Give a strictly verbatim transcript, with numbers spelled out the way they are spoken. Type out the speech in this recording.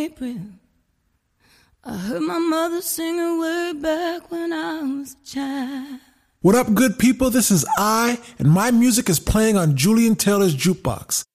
April. I heard my mother sing her way back when I was a child. What up, good people? This is I, and my music is playing on Julian Taylor's Jukebox.